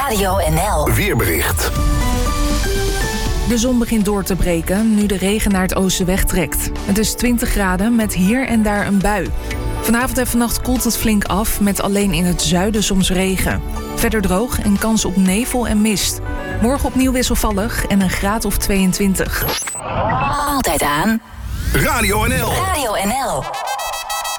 Radio NL. Weerbericht. De zon begint door te breken nu de regen naar het oosten wegtrekt. Het is 20 graden met hier en daar een bui. Vanavond en vannacht koelt het flink af met alleen in het zuiden soms regen. Verder droog en kans op nevel en mist. Morgen opnieuw wisselvallig en een graad of 22. Altijd aan. Radio NL. Radio NL.